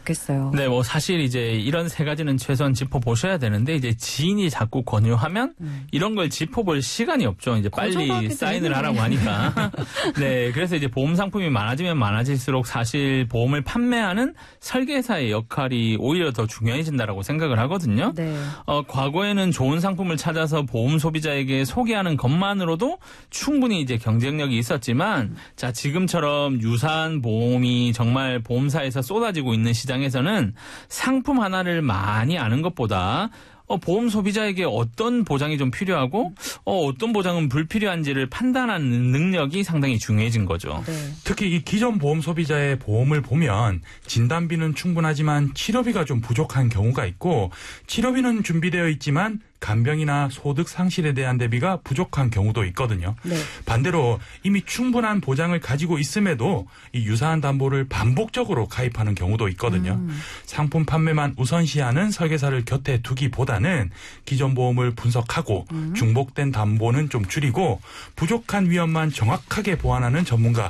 좋겠어요. 네, 뭐 사실 이제 이런 세 가지는 최소한 짚어보셔야 되는데 이제 지인이 자꾸 권유하면 이런 걸 짚어볼 시간이 없죠. 이제 빨리 사인을 하라고 하니까. 네, 그래서 이제 보험 상품이 많아지면 많아질수록 사실 보험을 판매하는 설계사의 역할이 오히려 더 중요해진다라고 생각을 하거든요. 네. 과거에는 좋은 상품을 찾아서 보험 소비자에게 소개하는 것만으로도 충분히 이제 경쟁력이 있었지만 자, 지금처럼 유사한 보험이 정말 보험사에서 쏟아지고 있는 시장에서는 상품 하나를 많이 아는 것보다 보험 소비자에게 어떤 보장이 좀 필요하고 어떤 보장은 불필요한지를 판단하는 능력이 상당히 중요해진 거죠. 네. 특히 이 기존 보험 소비자의 보험을 보면 진단비는 충분하지만 치료비가 좀 부족한 경우가 있고 치료비는 준비되어 있지만 간병이나 소득 상실에 대한 대비가 부족한 경우도 있거든요. 네. 반대로 이미 충분한 보장을 가지고 있음에도 이 유사한 담보를 반복적으로 가입하는 경우도 있거든요. 상품 판매만 우선시하는 설계사를 곁에 두기보다는 기존 보험을 분석하고 중복된 담보는 좀 줄이고 부족한 위험만 정확하게 보완하는 전문가,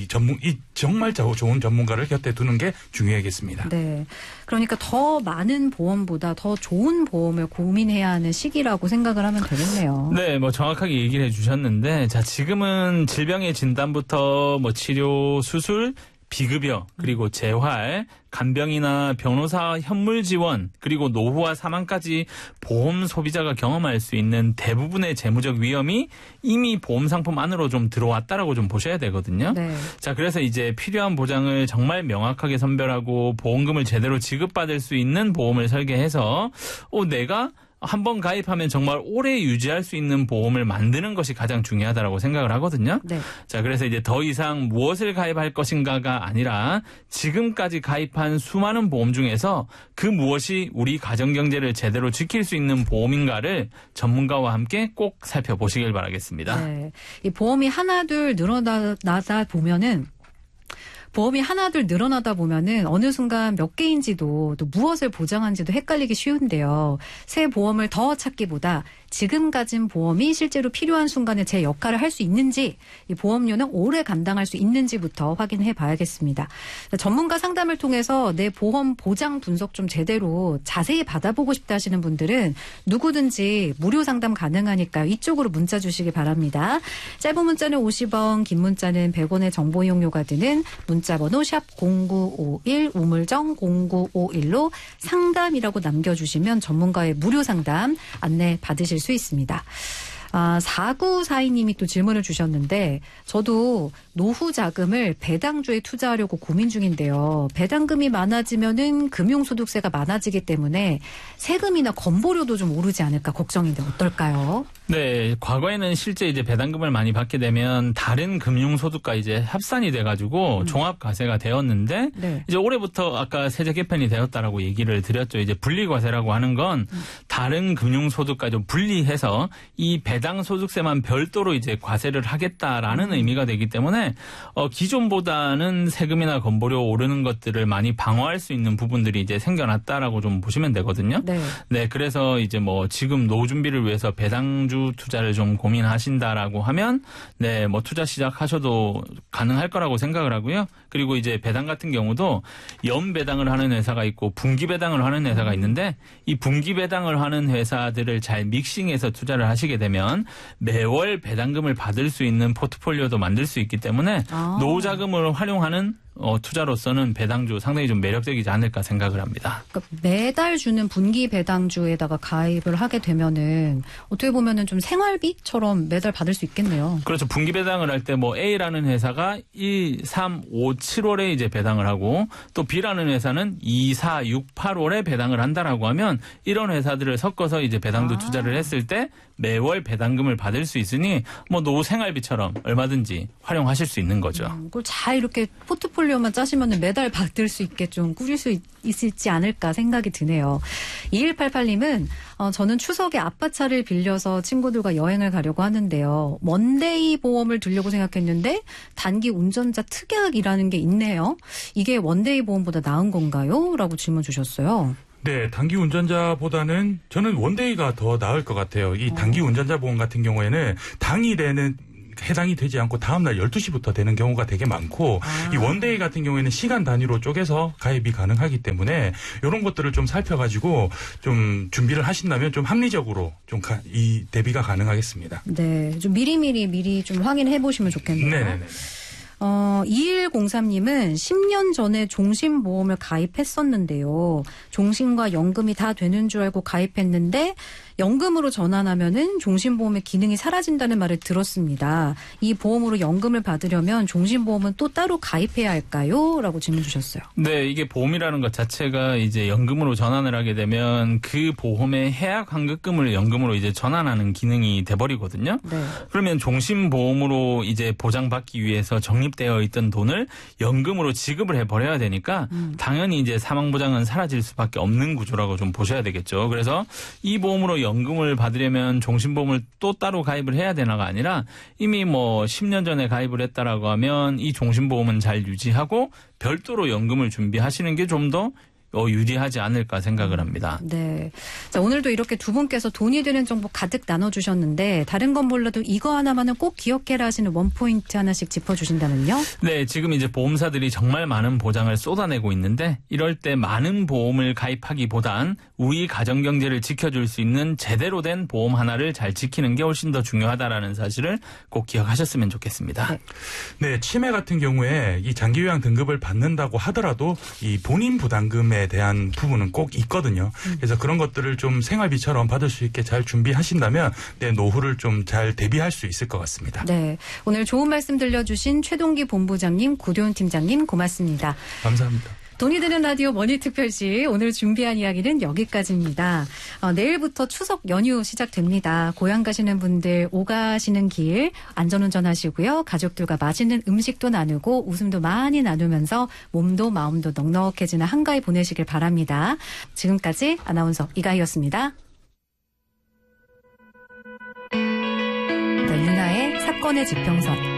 정말 좋은 전문가를 곁에 두는 게 중요하겠습니다. 네. 그러니까 더 많은 보험보다 더 좋은 보험을 고민해야 하는 시기라고 생각을 하면 되겠네요. 네, 뭐 정확하게 얘기를 해주셨는데, 자, 지금은 질병의 진단부터 뭐 치료, 수술, 비급여, 그리고 재활, 간병이나 변호사 현물 지원, 그리고 노후와 사망까지 보험 소비자가 경험할 수 있는 대부분의 재무적 위험이 이미 보험 상품 안으로 좀 들어왔다라고 좀 보셔야 되거든요. 네. 자, 그래서 이제 필요한 보장을 정말 명확하게 선별하고 보험금을 제대로 지급받을 수 있는 보험을 설계해서 내가 한번 가입하면 정말 오래 유지할 수 있는 보험을 만드는 것이 가장 중요하다고 생각을 하거든요. 네. 자, 그래서 이제 더 이상 무엇을 가입할 것인가가 아니라 지금까지 가입한 수많은 보험 중에서 그 무엇이 우리 가정 경제를 제대로 지킬 수 있는 보험인가를 전문가와 함께 꼭 살펴보시길 바라겠습니다. 네. 이 보험이 하나둘 늘어나다 보면은 어느 순간 몇 개인지도 또 무엇을 보장한지도 헷갈리기 쉬운데요. 새 보험을 더 찾기보다 지금 가진 보험이 실제로 필요한 순간에 제 역할을 할 수 있는지, 이 보험료는 오래 감당할 수 있는지부터 확인해 봐야겠습니다. 전문가 상담을 통해서 내 보험 보장 분석 좀 제대로 자세히 받아보고 싶다 하시는 분들은 누구든지 무료 상담 가능하니까요. 이쪽으로 문자 주시기 바랍니다. 짧은 문자는 50원, 긴 문자는 100원의 정보 이용료가 드는 문자번호 샵 0951 우물정 0951로 상담이라고 남겨주시면 전문가의 무료 상담 안내 받으실 수 있습니다. 4942님이 또 질문을 주셨는데 저도 노후 자금을 배당주에 투자하려고 고민 중인데요. 배당금이 많아지면은 금융소득세가 많아지기 때문에 세금이나 건보료도 좀 오르지 않을까 걱정인데 어떨까요? 네, 과거에는 실제 이제 배당금을 많이 받게 되면 다른 금융소득과 이제 합산이 돼가지고 종합과세가 되었는데 네. 이제 올해부터 아까 세제 개편이 되었다라고 얘기를 드렸죠. 이제 분리과세라고 하는 건 다른 금융소득과 좀 분리해서 이 배당 소득세만 별도로 이제 과세를 하겠다라는 의미가 되기 때문에 기존보다는 세금이나 건보료 오르는 것들을 많이 방어할 수 있는 부분들이 이제 생겨났다라고 좀 보시면 되거든요. 네. 네, 그래서 이제 뭐 지금 노후 준비를 위해서 배당주 투자를 좀 고민하신다라고 하면 네, 뭐 투자 시작하셔도 가능할 거라고 생각을 하고요. 그리고 이제 배당 같은 경우도 연 배당을 하는 회사가 있고 분기 배당을 하는 회사가 있는데 이 분기 배당을 하는 회사들을 잘 믹싱해서 투자를 하시게 되면 매월 배당금을 받을 수 있는 포트폴리오도 만들 수 있기 때문에 노후 자금을 활용하는 투자로서는 배당주 상당히 좀 매력적이지 않을까 생각을 합니다. 그러니까 매달 주는 분기 배당주에다가 가입을 하게 되면은 어떻게 보면은 좀 생활비처럼 매달 받을 수 있겠네요. 그렇죠. 분기 배당을 할 때 뭐 A라는 회사가 1, 3, 5, 7월에 이제 배당을 하고 또 B라는 회사는 2, 4, 6, 8월에 배당을 한다라고 하면 이런 회사들을 섞어서 이제 배당주 투자를 했을 때 매월 배당금을 받을 수 있으니 뭐 노후 생활비처럼 얼마든지 활용하실 수 있는 거죠. 그걸 잘 이렇게 포트폴리오만 짜시면 매달 받을 수 있게 좀 꾸릴 수 있지 않을까 생각이 드네요. 2188님은 저는 추석에 아빠차를 빌려서 친구들과 여행을 가려고 하는데요. 원데이 보험을 들려고 생각했는데 단기 운전자 특약이라는 게 있네요. 이게 원데이 보험보다 나은 건가요? 라고 질문 주셨어요. 네, 단기 운전자보다는 저는 원데이가 더 나을 것 같아요. 이 단기 운전자 보험 같은 경우에는 당일에는 해당이 되지 않고 다음날 12시부터 되는 경우가 되게 많고 이 원데이 같은 경우에는 시간 단위로 쪼개서 가입이 가능하기 때문에 이런 것들을 좀 살펴가지고 좀 준비를 하신다면 좀 합리적으로 좀 이 대비가 가능하겠습니다. 네, 좀 미리 좀 확인해 보시면 좋겠네요. 네네네. 2103님은 10년 전에 종신보험을 가입했었는데요. 종신과 연금이 다 되는 줄 알고 가입했는데 연금으로 전환하면은 종신보험의 기능이 사라진다는 말을 들었습니다. 이 보험으로 연금을 받으려면 종신보험은 또 따로 가입해야 할까요? 라고 질문 주셨어요. 네, 이게 보험이라는 것 자체가 이제 연금으로 전환을 하게 되면 그 보험의 해약 환급금을 연금으로 이제 전환하는 기능이 돼버리거든요. 네. 그러면 종신보험으로 이제 보장받기 위해서 적립되어 있던 돈을 연금으로 지급을 해버려야 되니까 당연히 이제 사망보장은 사라질 수밖에 없는 구조라고 좀 보셔야 되겠죠. 그래서 이 보험으로 연금을 받으려면 종신보험을 또 따로 가입을 해야 되나가 아니라 이미 뭐 10년 전에 가입을 했다라고 하면 이 종신보험은 잘 유지하고 별도로 연금을 준비하시는 게 좀 더 유리하지 않을까 생각을 합니다. 네. 자, 오늘도 이렇게 두 분께서 돈이 되는 정보 가득 나눠주셨는데 다른 건 몰라도 이거 하나만은 꼭 기억해라 하시는 원포인트 하나씩 짚어주신다면요? 네, 지금 이제 보험사들이 정말 많은 보장을 쏟아내고 있는데 이럴 때 많은 보험을 가입하기보단 우리 가정경제를 지켜줄 수 있는 제대로 된 보험 하나를 잘 지키는 게 훨씬 더 중요하다라는 사실을 꼭 기억하셨으면 좋겠습니다. 네, 치매 같은 경우에 이 장기요양 등급을 받는다고 하더라도 이 본인 부담금에 대한 부분은 꼭 있거든요. 그래서 그런 것들을 좀 생활비처럼 받을 수 있게 잘 준비하신다면 내 노후를 좀 잘 대비할 수 있을 것 같습니다. 네, 오늘 좋은 말씀 들려주신 최동기 본부장님, 구도훈 팀장님 고맙습니다. 감사합니다. 돈이 드는 라디오 머니특별시 오늘 준비한 이야기는 여기까지입니다. 내일부터 추석 연휴 시작됩니다. 고향 가시는 분들 오가시는 길 안전운전 하시고요. 가족들과 맛있는 음식도 나누고 웃음도 많이 나누면서 몸도 마음도 넉넉해지는 한가위 보내시길 바랍니다. 지금까지 아나운서 이가희였습니다. 윤아의 사건의 지평선.